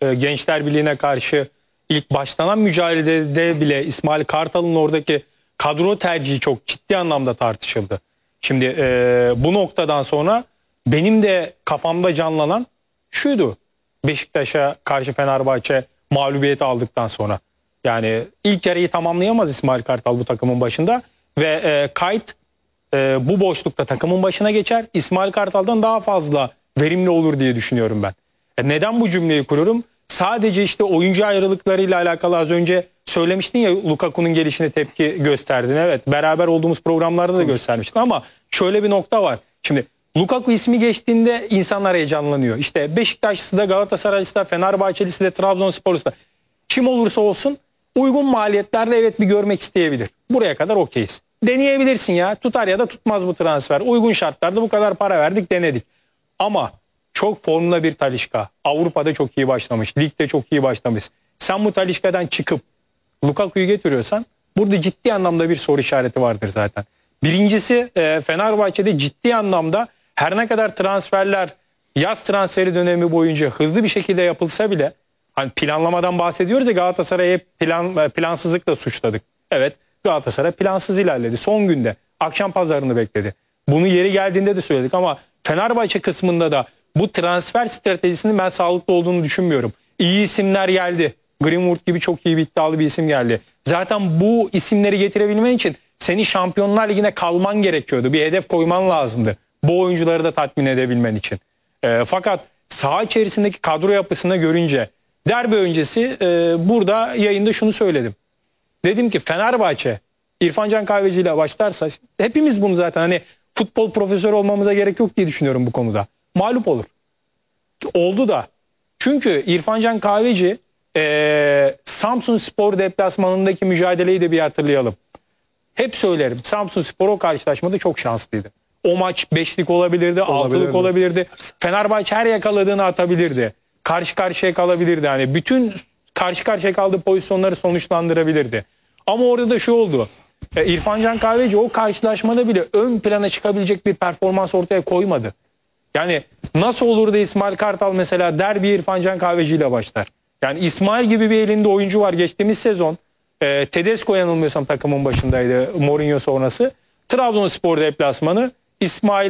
Gençler Birliği'ne karşı ilk başlanan mücadelede bile İsmail Kartal'ın oradaki kadro tercihi çok ciddi anlamda tartışıldı. Şimdi bu noktadan sonra benim de kafamda canlanan şuydu. Beşiktaş'a karşı Fenerbahçe mağlubiyet aldıktan sonra. Yani ilk yarıyı tamamlayamaz İsmail Kartal bu takımın başında. Ve Kayt bu boşlukta takımın başına geçer. İsmail Kartal'dan daha fazla verimli olur diye düşünüyorum ben. Neden bu cümleyi kuruyorum? Sadece işte oyuncu ayrılıklarıyla alakalı az önce söylemiştin ya, Lukaku'nun gelişine tepki gösterdin. Evet, beraber olduğumuz programlarda da göstermiştin ama şöyle bir nokta var. Şimdi Lukaku ismi geçtiğinde insanlar heyecanlanıyor. İşte Beşiktaşlısı da, Galatasaraylısı da, Fenerbahçelisi de, Trabzonsporlusu da, kim olursa olsun uygun maliyetlerle evet bir görmek isteyebilir. Buraya kadar okeyiz. Deneyebilirsin ya. Tutar ya da tutmaz bu transfer. Uygun şartlarda bu kadar para verdik, denedik. Ama çok formda bir Talisca. Avrupa'da çok iyi başlamış. Ligde çok iyi başlamış. Sen bu Talisca'dan çıkıp Lukaku'yu getiriyorsan burada ciddi anlamda bir soru işareti vardır zaten. Birincisi Fenerbahçe'de ciddi anlamda her ne kadar transferler yaz transferi dönemi boyunca hızlı bir şekilde yapılsa bile, hani planlamadan bahsediyoruz ya, Galatasaray'ı hep plansızlıkla suçladık. Evet, Galatasaray plansız ilerledi. Son günde akşam pazarını bekledi. Bunu yeri geldiğinde de söyledik ama Fenerbahçe kısmında da bu transfer stratejisinin ben sağlıklı olduğunu düşünmüyorum. İyi isimler geldi. Greenwood gibi çok iyi bir iddialı bir isim geldi. Zaten bu isimleri getirebilmen için senin Şampiyonlar Ligi'ne kalman gerekiyordu. Bir hedef koyman lazımdı. Bu oyuncuları da tatmin edebilmen için. Fakat saha içerisindeki kadro yapısını görünce derbi öncesi burada yayında şunu söyledim. Dedim ki Fenerbahçe İrfan Can Kahveci ile başlarsa, hepimiz bunu zaten hani futbol profesörü olmamıza gerek yok diye düşünüyorum bu konuda. Mağlup olur. Oldu da. Çünkü İrfan Can Kahveci Samsunspor deplasmanındaki mücadeleyi de bir hatırlayalım. Hep söylerim. Samsunspor o karşılaşmada çok şanslıydı. O maç 5'lik olabilirdi, 6'lık olabilirdi. Fenerbahçe her yakaladığını atabilirdi. Karşı karşıya kalabilirdi. Yani bütün karşı karşıya kaldığı pozisyonları sonuçlandırabilirdi. Ama orada da şu oldu. İrfan Can Kahveci o karşılaşmada bile ön plana çıkabilecek bir performans ortaya koymadı. Yani nasıl olur da İsmail Kartal mesela derbi İrfan Can Kahveci ile başlar? Yani İsmail gibi bir elinde oyuncu var. Geçtiğimiz sezon Tedesco yanılmıyorsam takımın başındaydı Mourinho sonrası. Trabzonspor deplasmanı İsmail,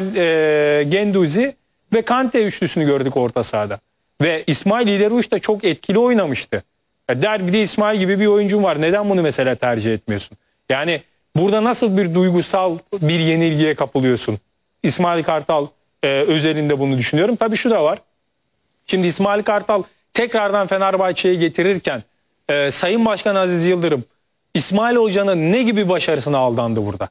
Genduzi ve Kante üçlüsünü gördük orta sahada. Ve İsmail ileri uçta çok etkili oynamıştı. Derbide İsmail gibi bir oyuncun var. Neden bunu mesela tercih etmiyorsun? Yani burada nasıl bir duygusal bir yenilgiye kapılıyorsun? İsmail Kartal özelinde bunu düşünüyorum. Tabii şu da var. Şimdi İsmail Kartal tekrardan Fenerbahçe'ye getirirken Sayın Başkan Aziz Yıldırım İsmail Hoca'nın ne gibi başarısına aldandı burada?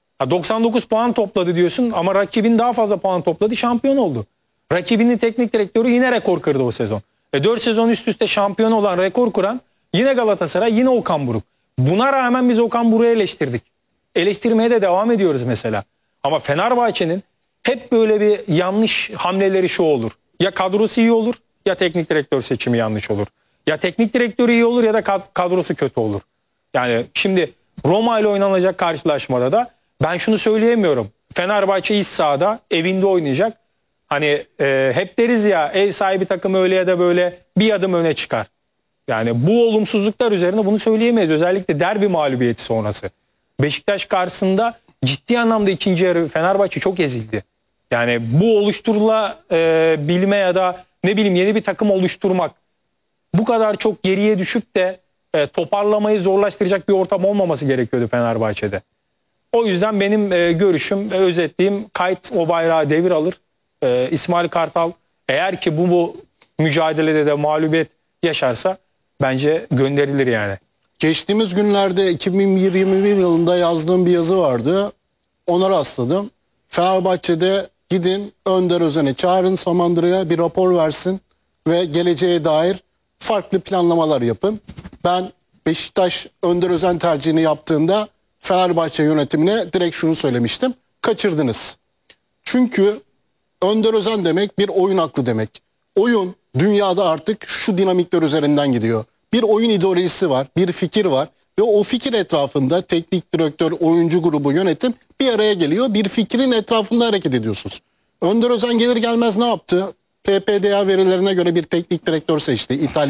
99 puan topladı diyorsun ama rakibin daha fazla puan topladı, şampiyon oldu. Rakibinin teknik direktörü yine rekor kırdı o sezon. 4 sezon üst üste şampiyon olan, rekor kuran yine Galatasaray, yine Okan Buruk. Buna rağmen biz Okan Buruk'u eleştirdik. Eleştirmeye de devam ediyoruz mesela. Ama Fenerbahçe'nin hep böyle bir yanlış hamleleri şu olur. Ya kadrosu iyi olur ya teknik direktör seçimi yanlış olur. Ya teknik direktörü iyi olur ya da kadrosu kötü olur. Yani şimdi Roma ile oynanacak karşılaşmada da ben şunu söyleyemiyorum. Fenerbahçe iç sahada evinde oynayacak. Hani hep deriz ya, ev sahibi takım öyle ya da böyle bir adım öne çıkar. Yani bu olumsuzluklar üzerine bunu söyleyemeyiz. Özellikle derbi mağlubiyeti sonrası. Beşiktaş karşısında ciddi anlamda ikinci yarı Fenerbahçe çok ezildi. Yani bu oluşturulabilme ya da ne bileyim yeni bir takım oluşturmak, bu kadar çok geriye düşüp de toparlamayı zorlaştıracak bir ortam olmaması gerekiyordu Fenerbahçe'de. O yüzden benim görüşüm, özetleyeyim, Kayt o bayrağı devir alır. İsmail Kartal eğer ki bu mücadelede de mağlubiyet yaşarsa bence gönderilir yani. Geçtiğimiz günlerde 2021 yılında yazdığım bir yazı vardı. Ona rastladım. Fenerbahçe'de gidin Önder Özen'i çağırın Samandıra'ya, bir rapor versin ve geleceğe dair farklı planlamalar yapın. Ben Beşiktaş Önder Özen tercihini yaptığında Fenerbahçe yönetimine direkt şunu söylemiştim. Kaçırdınız. Çünkü Önder Özen demek bir oyun aklı demek. Oyun dünyada artık şu dinamikler üzerinden gidiyor. Bir oyun ideolojisi var, bir fikir var ve o fikir etrafında teknik direktör, oyuncu grubu, yönetim bir araya geliyor. Bir fikrin etrafında hareket ediyorsunuz. Önder Özen gelir gelmez ne yaptı? PPDA verilerine göre bir teknik direktör seçti.